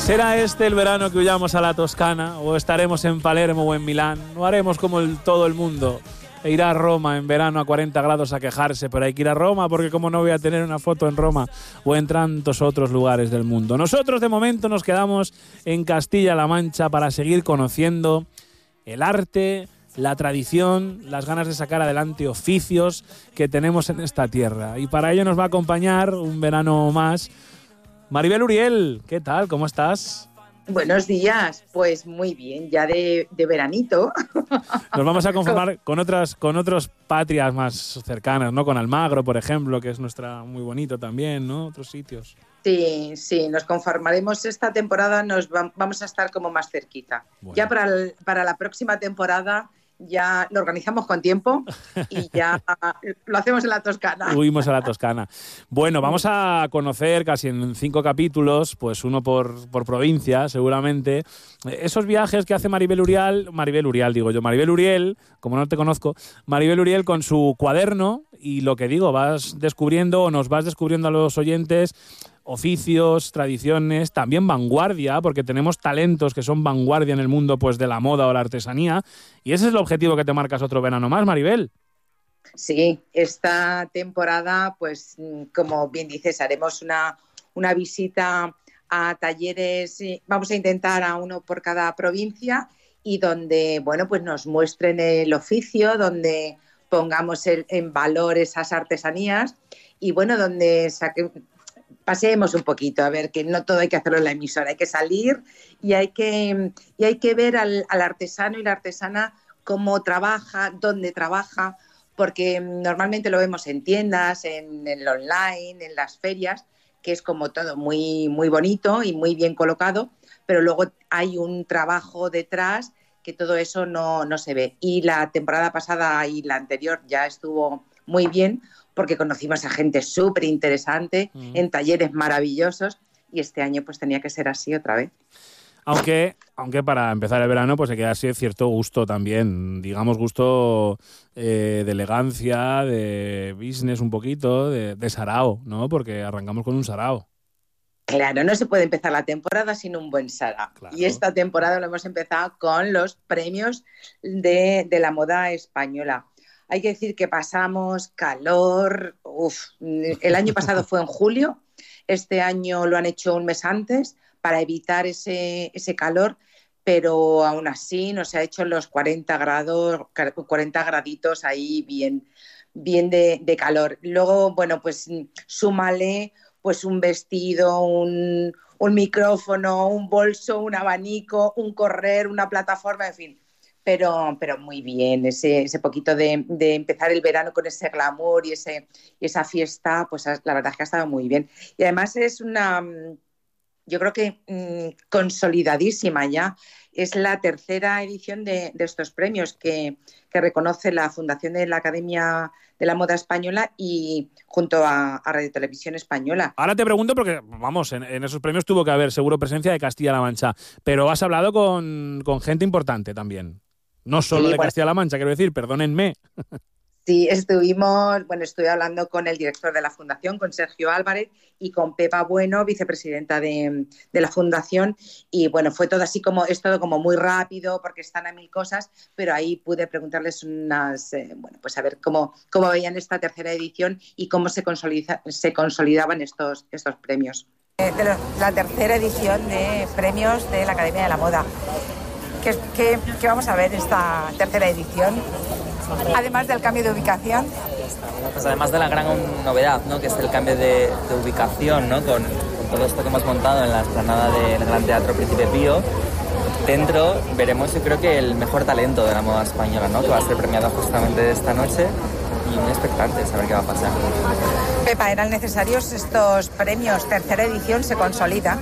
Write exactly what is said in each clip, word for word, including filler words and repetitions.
¿Será este el verano que huyamos a la Toscana? ¿O estaremos en Palermo o en Milán? ¿O haremos como el, todo el mundo? E irá a Roma en verano a cuarenta grados a quejarse, pero hay que ir a Roma porque como no voy a tener una foto en Roma o en tantos otros lugares del mundo. Nosotros de momento nos quedamos en Castilla-La Mancha para seguir conociendo el arte, la tradición, las ganas de sacar adelante oficios que tenemos en esta tierra. Y para ello nos va a acompañar un verano más Maribel Uriel. ¿Qué tal? ¿Cómo estás? Buenos días, pues muy bien, ya de, de veranito. Nos vamos a conformar con otras con otras patrias más cercanas, ¿no? Con Almagro, por ejemplo, que es nuestra muy bonito también, ¿no? Otros sitios. Sí, sí, nos conformaremos esta temporada, nos va, vamos a estar como más cerquita. Bueno. Ya para, el, para la próxima temporada ya lo organizamos con tiempo y ya lo hacemos en la Toscana. Huimos a la Toscana. Bueno, vamos a conocer casi en cinco capítulos, pues uno por, por provincia, seguramente, esos viajes que hace Maribel Uriel, Maribel Uriel digo yo, Maribel Uriel, como no te conozco, Maribel Uriel con su cuaderno y lo que digo, vas descubriendo o nos vas descubriendo a los oyentes oficios, tradiciones, también vanguardia, porque tenemos talentos que son vanguardia en el mundo pues de la moda o la artesanía, y ese es el objetivo que te marcas otro verano más, Maribel. Sí, esta temporada, pues como bien dices, haremos una, una visita a talleres, vamos a intentar a uno por cada provincia y donde, bueno, pues nos muestren el oficio, donde pongamos el, en valor esas artesanías y bueno, donde saque, paseemos un poquito, a ver, que no todo hay que hacerlo en la emisora, hay que salir y hay que, y hay que ver al, al artesano y la artesana cómo trabaja, dónde trabaja, porque normalmente lo vemos en tiendas, en el online, en las ferias, que es como todo muy, muy bonito y muy bien colocado, pero luego hay un trabajo detrás que todo eso no, no se ve. Y la temporada pasada y la anterior ya estuvo muy bien, porque conocimos a gente súper interesante mm. en talleres maravillosos y este año pues tenía que ser así otra vez. Aunque, aunque para empezar el verano pues hay que darse cierto gusto también, digamos gusto eh, de elegancia, de business un poquito, de, de sarao, ¿no? Porque arrancamos con un sarao. Claro, no se puede empezar la temporada sin un buen sarao. Claro. Y esta temporada lo hemos empezado con los premios de, de la moda española. Hay que decir que pasamos calor, uf, el año pasado fue en julio, este año lo han hecho un mes antes para evitar ese, ese calor, pero aún así nos ha hecho los cuarenta grados, cuarenta graditos ahí bien, bien de, de calor. Luego, bueno, pues súmale pues un vestido, un, un micrófono, un bolso, un abanico, un correr, una plataforma, en fin. Pero, pero muy bien, ese, ese poquito de, de empezar el verano con ese glamour y, ese, y esa fiesta, pues la verdad es que ha estado muy bien. Y además es una, yo creo que mmm, consolidadísima ya, es la tercera edición de, de estos premios que, que reconoce la Fundación de la Academia de la Moda Española y junto a, a Radio Televisión Española. Ahora te pregunto porque, vamos, en, en esos premios tuvo que haber seguro presencia de Castilla-La Mancha, pero has hablado con, con gente importante también. No solo sí, de Castilla-La Mancha, quiero decir, perdónenme. Sí, estuvimos, bueno, estuve hablando con el director de la Fundación, con Sergio Álvarez, y con Pepa Bueno, vicepresidenta de, de la Fundación, y bueno, fue todo así como, es todo como muy rápido, porque están a mil cosas, pero ahí pude preguntarles unas, eh, bueno, pues a ver cómo, cómo veían esta tercera edición y cómo se, consolida, se consolidaban estos, estos premios. De los, la tercera edición de premios de la Academia de la Moda. ¿Qué, qué, qué vamos a ver en esta tercera edición? Además del cambio de ubicación. Pues además de la gran novedad, ¿no? Que es el cambio de, de ubicación, ¿no? Con, con todo esto que hemos montado en la explanada del Gran Teatro Príncipe Pío. Dentro veremos, yo creo que el mejor talento de la moda española, ¿no? Que va a ser premiado justamente esta noche y muy expectante saber qué va a pasar. Pepa, ¿eran necesarios estos premios? Tercera edición se consolida.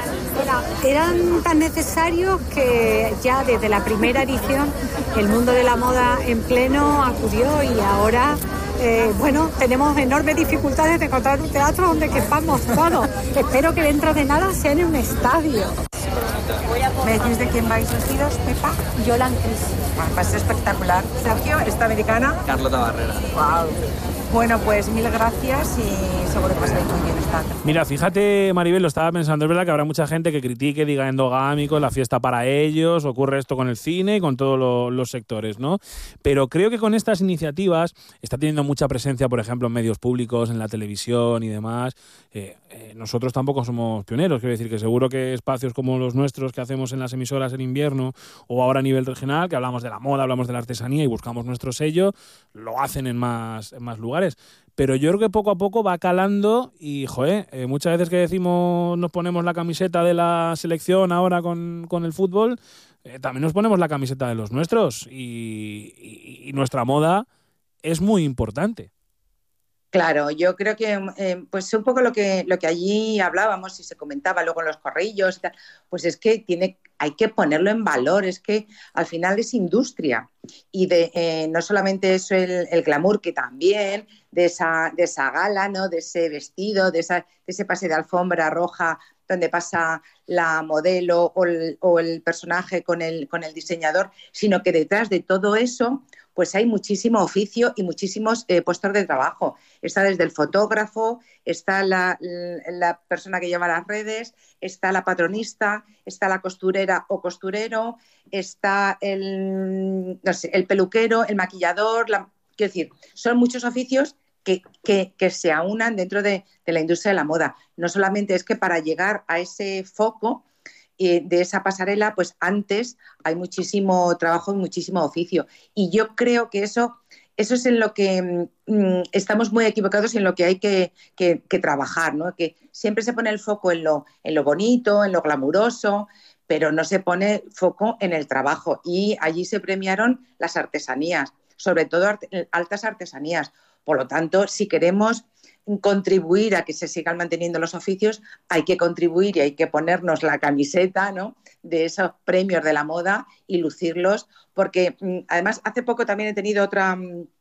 Eran tan necesarios que ya desde la primera edición el mundo de la moda en pleno acudió y ahora, eh, bueno, tenemos enormes dificultades de encontrar un teatro donde quepamos todos. Espero que dentro de nada sea en un estadio. ¿Me decís de quién vais vestidos, Pepa? Yolan Cris. Bueno, va a ser espectacular. Sergio, ¿esta americana? Carlota Barrera. Wow. Bueno, pues mil gracias y seguro que pasaréis muy bien esta tarde. Mira, fíjate, Maribel, lo estaba pensando, es verdad que habrá mucha gente que critique, diga endogámico, la fiesta para ellos, ocurre esto con el cine y con todos lo, los sectores, ¿no? Pero creo que con estas iniciativas está teniendo mucha presencia, por ejemplo, en medios públicos, en la televisión y demás. Eh, eh, nosotros tampoco somos pioneros, quiero decir que seguro que espacios como los nuestros que hacemos en las emisoras en invierno o ahora a nivel regional, que hablamos de la moda, hablamos de la artesanía y buscamos nuestro sello, lo hacen en más, en más lugares. Pero yo creo que poco a poco va calando y, joder, eh, muchas veces que decimos nos ponemos la camiseta de la selección ahora con, con el fútbol, eh, también nos ponemos la camiseta de los nuestros y, y, y nuestra moda es muy importante. Claro, yo creo que eh, pues un poco lo que lo que allí hablábamos y se comentaba luego en los corrillos y tal, pues es que tiene hay que ponerlo en valor, es que al final es industria y de eh, no solamente eso el, el glamour, que también de esa de esa gala, ¿no? De ese vestido, de esa de ese pase de alfombra roja donde pasa la modelo o el, o el personaje con el con el diseñador, sino que detrás de todo eso pues hay muchísimo oficio y muchísimos eh, puestos de trabajo. Está desde el fotógrafo, está la, la persona que lleva las redes, está la patronista, está la costurera o costurero, está el, no sé, el peluquero, el maquillador. La, quiero decir, son muchos oficios que, que, que se aunan dentro de, de la industria de la moda. No solamente es que para llegar a ese foco Eh, de esa pasarela, pues antes hay muchísimo trabajo y muchísimo oficio. Y yo creo que eso, eso es en lo que mm, estamos muy equivocados y en lo que hay que, que, que trabajar, ¿no? Que siempre se pone el foco en lo, en lo bonito, en lo glamuroso, pero no se pone foco en el trabajo. Y allí se premiaron las artesanías, sobre todo art- altas artesanías. Por lo tanto, si queremos contribuir a que se sigan manteniendo los oficios, hay que contribuir y hay que ponernos la camiseta, ¿no? De esos premios de la moda y lucirlos, porque además hace poco también he tenido otra,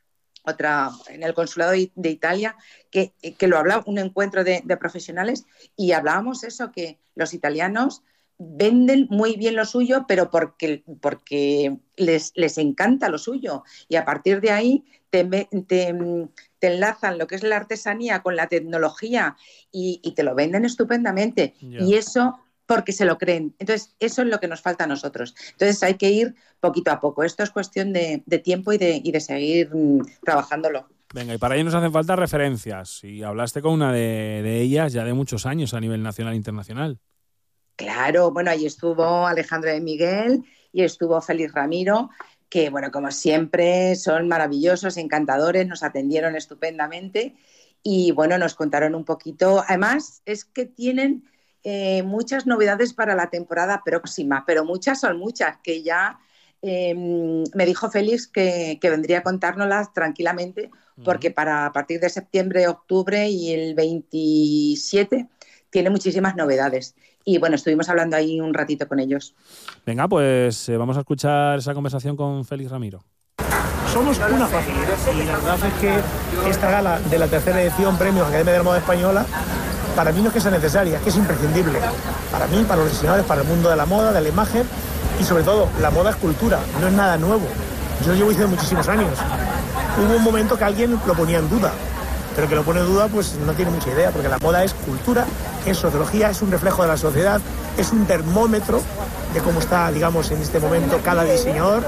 otra en el consulado de Italia que, que lo hablaba, un encuentro de, de profesionales y hablábamos eso, que los italianos venden muy bien lo suyo, pero porque, porque les, les encanta lo suyo y a partir de ahí te, te, te enlazan lo que es la artesanía con la tecnología y, y te lo venden estupendamente. Yeah. Y eso porque se lo creen. Entonces, eso es lo que nos falta a nosotros. Entonces, hay que ir poquito a poco. Esto es cuestión de, de tiempo y de, y de seguir mm, trabajándolo. Venga, y para ello nos hacen falta referencias. Y hablaste con una de, de ellas ya de muchos años a nivel nacional e internacional. Claro, bueno, ahí estuvo Alejandro de Miguel y estuvo Félix Ramiro, que, bueno, como siempre, son maravillosos, encantadores, nos atendieron estupendamente y, bueno, nos contaron un poquito. Además, es que tienen eh, muchas novedades para la temporada próxima, pero muchas son muchas, que ya eh, me dijo Félix que, que vendría a contárnoslas tranquilamente, porque para a partir de septiembre, octubre y el veintisiete tiene muchísimas novedades. Y bueno, estuvimos hablando ahí un ratito con ellos. Venga, pues eh, vamos a escuchar esa conversación con Félix Ramiro. Somos una familia y la verdad es que esta gala de la tercera edición Premios Academia de la Moda Española, para mí no es que sea necesaria, es que es imprescindible. Para mí, para los diseñadores, para el mundo de la moda, de la imagen y sobre todo, la moda es cultura, no es nada nuevo. Yo lo llevo diciendo muchísimos años. Hubo un momento que alguien lo ponía en duda, pero que lo pone en duda pues no tiene mucha idea, porque la moda es cultura, es sociología, es un reflejo de la sociedad, es un termómetro de cómo está, digamos, en este momento cada diseñador.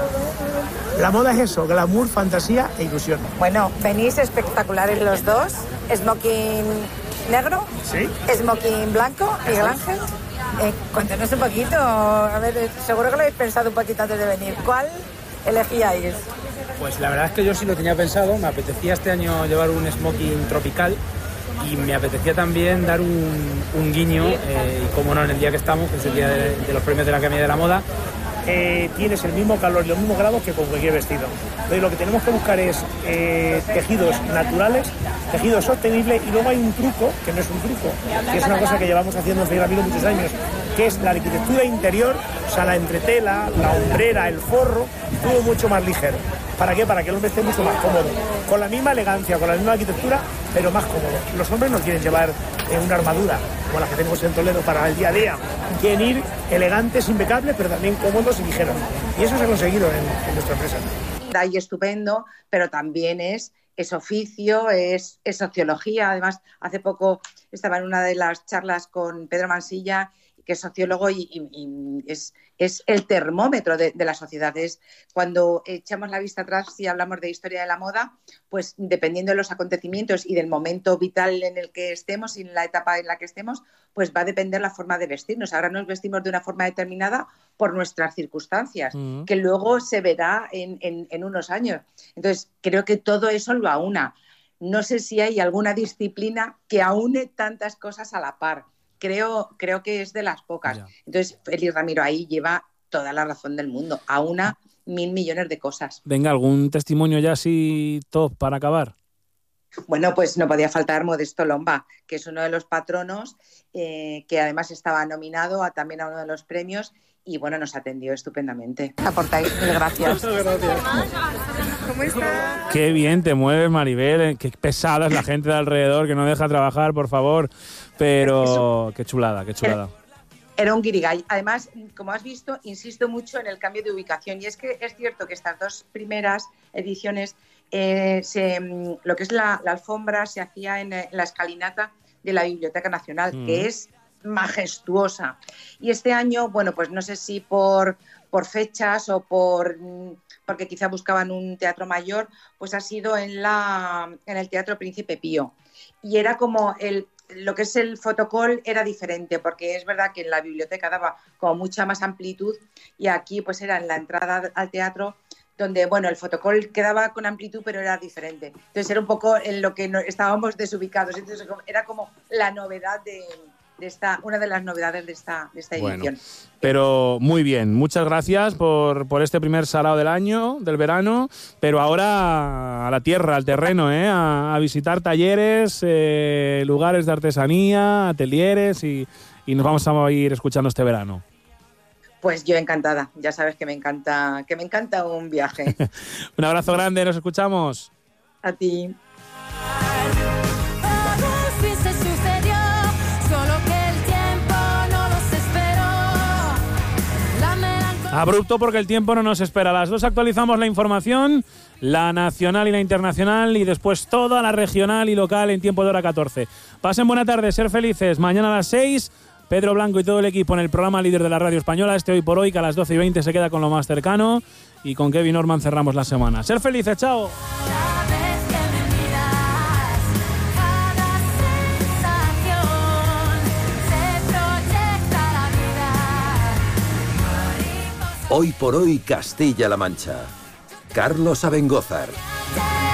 La moda es eso, glamour, fantasía e ilusión. Bueno, venís espectaculares los dos. Smoking negro, ¿sí? Smoking blanco, Miguel Ángel. Eh, cuéntanos un poquito, a ver, seguro que lo habéis pensado un poquito antes de venir. ¿Cuál elegíais? Pues la verdad es que yo sí lo tenía pensado, me apetecía este año llevar un smoking tropical y me apetecía también dar un, un guiño, eh, y como no, en el día que estamos, que es el día de, de los premios de la Academia de la Moda, eh, tienes el mismo calor y los mismos grados que con cualquier vestido. Entonces lo que tenemos que buscar es eh, tejidos naturales, tejidos sostenibles y luego hay un truco, que no es un truco, que es una cosa que llevamos haciendo en Félix Ramiro muchos años, que es la arquitectura interior, o sea, la entretela, la hombrera, el forro, todo mucho más ligero. ¿Para qué? Para que el hombre esté mucho más cómodo, con la misma elegancia, con la misma arquitectura, pero más cómodo. Los hombres no quieren llevar eh, una armadura, como la que tenemos en Toledo para el día a día. Quieren ir elegantes, impecables, pero también cómodos y ligeros. Y eso se ha conseguido en, en nuestra empresa. Y estupendo, pero también es es oficio, es, es sociología. Además, hace poco estaba en una de las charlas con Pedro Mansilla, que es sociólogo y, y, y es, es el termómetro de, de la sociedad. Es cuando echamos la vista atrás y hablamos de historia de la moda, pues dependiendo de los acontecimientos y del momento vital en el que estemos y en la etapa en la que estemos, pues va a depender la forma de vestirnos. Ahora nos vestimos de una forma determinada por nuestras circunstancias, uh-huh. que luego se verá en, en, en unos años. Entonces, creo que todo eso lo aúna. No sé si hay alguna disciplina que aúne tantas cosas a la par. Creo, creo que es de las pocas. Ya. Entonces, Félix Ramiro ahí lleva toda la razón del mundo. A una mil millones de cosas. Venga, ¿algún testimonio ya así top para acabar? Bueno, pues no podía faltar Modesto Lomba, que es uno de los patronos, eh, que además estaba nominado a, también a uno de los premios y bueno, nos atendió estupendamente. Aportáis, mil gracias. Gracias. ¿Cómo está? Qué bien te mueves, Maribel, qué pesada es la gente de alrededor que no deja trabajar, por favor. Pero qué chulada, qué chulada. Era, era un guirigay. Además, como has visto, insisto mucho en el cambio de ubicación. Y es que es cierto que estas dos primeras ediciones, eh, se, lo que es la, la alfombra se hacía en, en la escalinata de la Biblioteca Nacional, mm. que es majestuosa. Y este año, bueno, pues no sé si por, por fechas o por porque quizá buscaban un teatro mayor, pues ha sido en, la, en el Teatro Príncipe Pío. Y era como el... lo que es el fotocall era diferente, porque es verdad que en la biblioteca daba como mucha más amplitud y aquí pues era en la entrada al teatro donde, bueno, el fotocall quedaba con amplitud pero era diferente. Entonces era un poco en lo que no, estábamos desubicados. Entonces era como la novedad de, de esta, una de las novedades de esta, de esta edición. Bueno, pero muy bien, muchas gracias por, por este primer sarao del año, del verano, pero ahora a la tierra, al terreno, ¿eh? a, a visitar talleres, eh, lugares de artesanía, atelieres y, y nos vamos a ir escuchando este verano. Pues yo encantada, ya sabes que me encanta, que me encanta un viaje. Un abrazo grande, nos escuchamos. A ti. Abrupto porque el tiempo no nos espera. A las dos actualizamos la información, la nacional y la internacional, y después toda la regional y local en tiempo de hora catorce. Pasen buena tarde, ser felices. Mañana a las seis, Pedro Blanco y todo el equipo en el programa líder de la radio española, este Hoy por Hoy, que a las doce y veinte se queda con lo más cercano, y con Kevin Norman cerramos la semana. Ser felices, chao. Hoy por Hoy Castilla-La Mancha. Carlos Abengózar.